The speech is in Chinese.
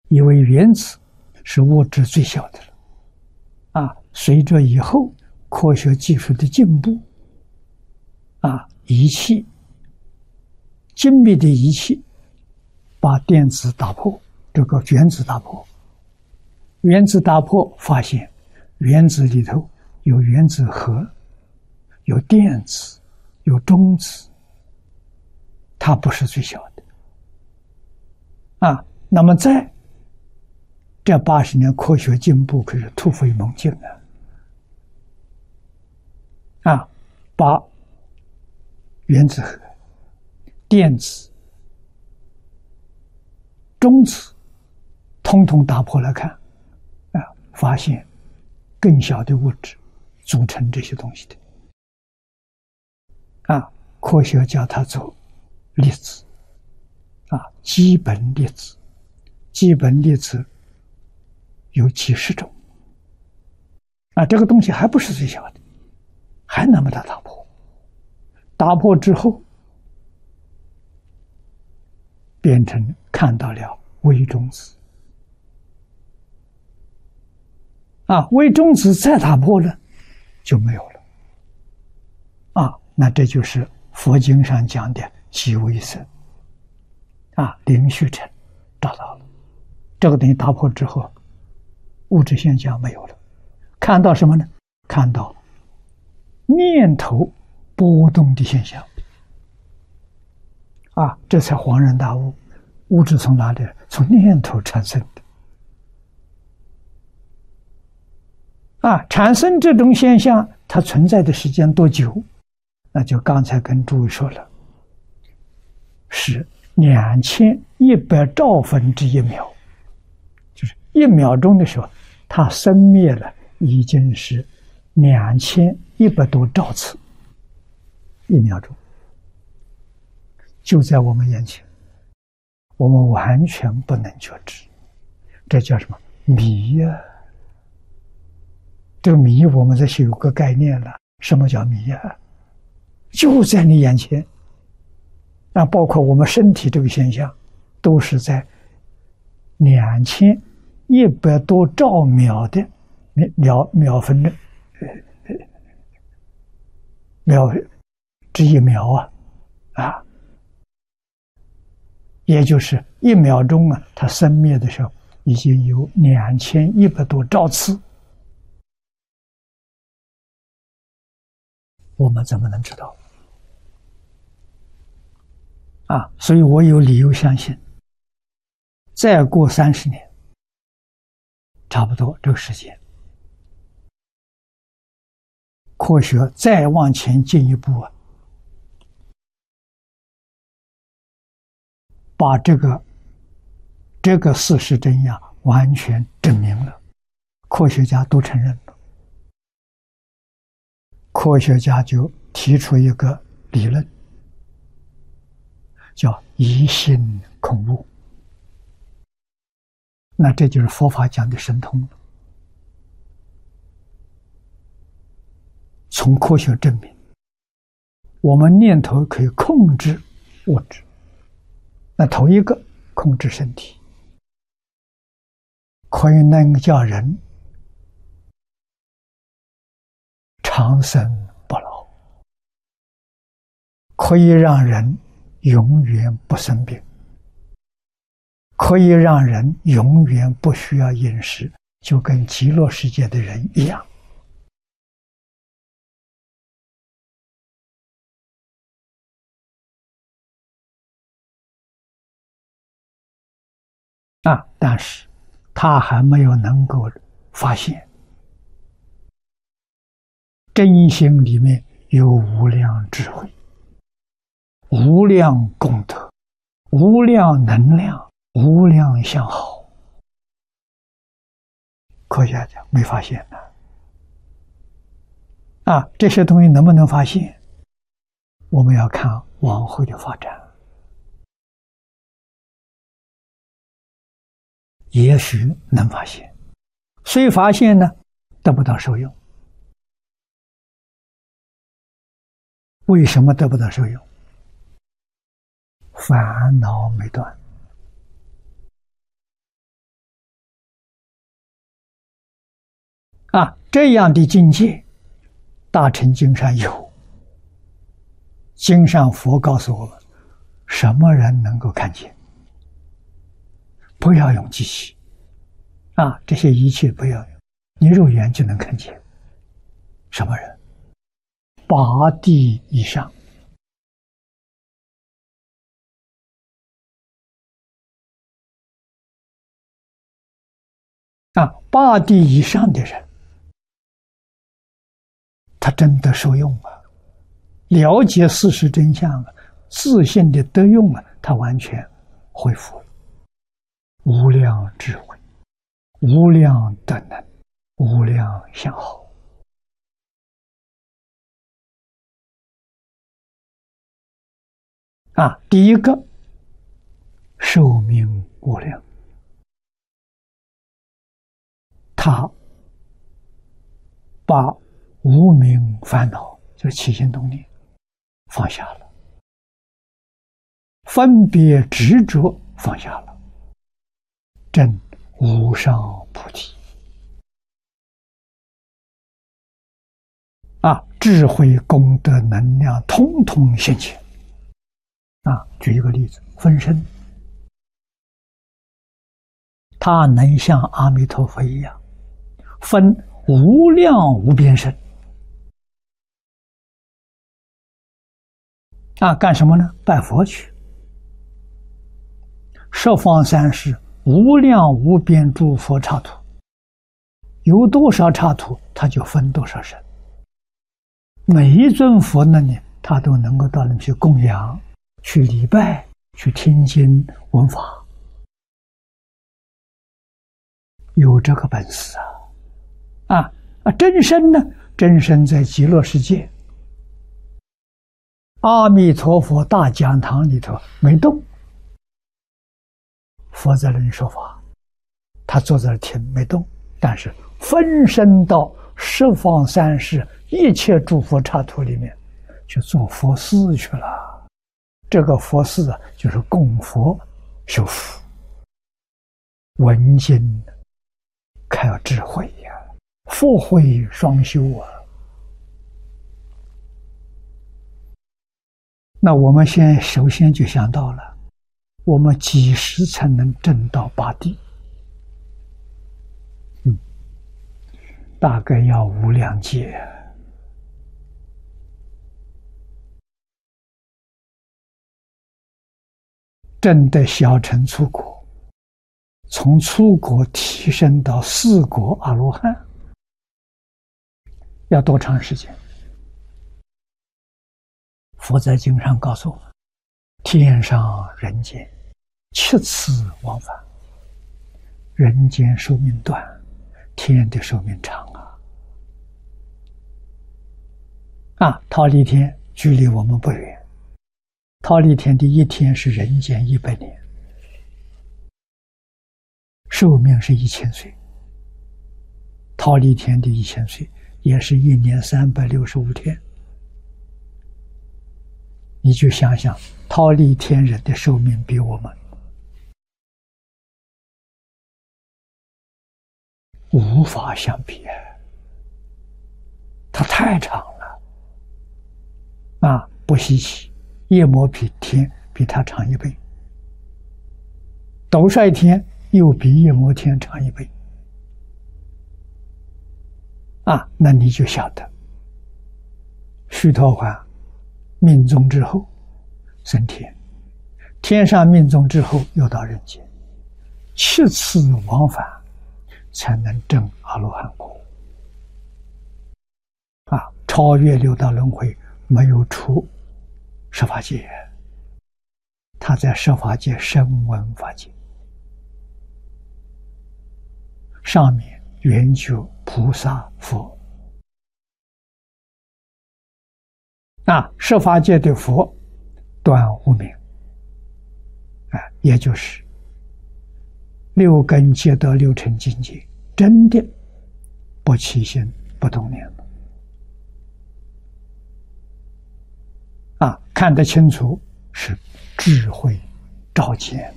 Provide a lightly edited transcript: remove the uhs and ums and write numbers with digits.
以为原子是物质最小的了。随着以后科学技术的进步，仪器精密的仪器把电子打破，这个原子打破，发现原子里头有原子核，有电子，有中子，它不是最小的。那么在这80年科学进步可是突飞猛进把原子核、电子、中子统统打破来看，发现更小的物质组成这些东西的。科学叫它做粒子，基本粒子。基本粒子有几十种，这个东西还不是最小的，还能把它打破。打破之后，变成看到了微中子。微中子再打破了，就没有了。那这就是佛经上讲的极微生。林旭成找到了。这个东西打破之后，物质现象没有了，看到什么呢？看到念头波动的现象。这才恍然大悟，物质从哪里？从念头产生的。产生这种现象，它存在的时间多久？那就刚才跟诸位说了，是2100兆分之1秒。就是1秒钟的时候，它生灭了已经是2100多兆次，1秒钟就在我们眼前，我们完全不能觉知，这叫什么迷呀？这个迷我们这是有个概念了，什么叫迷呀？就在你眼前。包括我们身体这个现象，都是在2100多兆秒的秒分的秒之1秒也就是1秒钟它生灭的时候已经有2100多兆次，我们怎么能知道？所以我有理由相信，再过30年，差不多这个时间，科学再往前进一步把这个事实真相完全证明了，科学家都承认了。科学家就提出一个理论，叫疑心恐悟。那这就是佛法讲的神通了。从科学证明，我们念头可以控制物质。那头一个控制身体，可以能叫人长生不老，可以让人永远不生病，可以让人永远不需要饮食，就跟极乐世界的人一样。但是他还没有能够发现真心里面有无量智慧、无量功德、无量能量、无量相好。科学家没发现呢。这些东西能不能发现？我们要看往后的发展。也许能发现，虽发现呢，得不到受用。为什么得不到受用？烦恼没断。 这样的境界，大乘经上有。经上佛告诉我们，什么人能够看见？不要用机器，这些仪器不要用，你肉眼就能看见。什么人？8地以上。8地以上的人，他真的受用了解事实真相自信的得用他完全恢复了无量智慧、无量德能、无量相好。第一个，寿命无量，他把无明烦恼，就是起心动念放下了，分别执着放下了，证无上菩提。智慧功德能量通通现前。举一个例子，分身，他能像阿弥陀佛一样分无量无边身。干什么呢？拜佛去。十方三世无量无边诸佛刹土，有多少刹土，他就分多少身。每一尊佛那里，他都能够到那里去供养、去礼拜、去听经闻法，有这个本事真身呢？真身在极乐世界，阿弥陀佛大讲堂里头没动，佛在那里说法，他坐在那听没动，但是分身到十方三世一切诸佛刹土里面去做佛事去了。这个佛事就是供佛修福、闻经、开智慧佛慧双修那我们首先就想到了，我们几时才能证到8地？大概要无量劫。证得小乘初果，从初果提升到4果阿罗汉，要多长时间？佛在经上告诉我们，天上人间7次往返，人间寿命短，天的寿命长忉利天距离我们不远，忉利天的一天是人间100年，寿命是1000岁。忉利天的1000岁也是1年365天。你就想想，忉利天人的寿命比我们无法相比它太长了不稀奇。夜摩比天比它长1倍，斗率天又比夜摩天长1倍那你就晓得须陀洹命终之后升天，天上命终之后又到人间，7次往返才能证阿罗汉果超越六道轮回，没有出十法界，他在十法界声闻法界上面圆觉菩萨佛十法界的佛断无明也就是6根皆得6尘境界，真的不起心不动念了看得清楚，是智慧照见